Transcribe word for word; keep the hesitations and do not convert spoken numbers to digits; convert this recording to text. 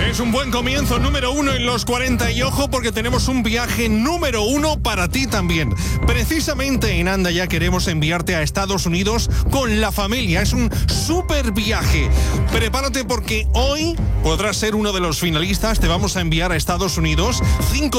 Es un buen comienzo, número uno en los cuarenta, y ojo porque tenemos un viaje número uno para ti también. Precisamente en Anda Ya queremos enviarte a Estados Unidos con la familia. Es un súper viaje. Prepárate porque hoy podrás ser uno de los finalistas. Te vamos a enviar a Estados Unidos. Cinco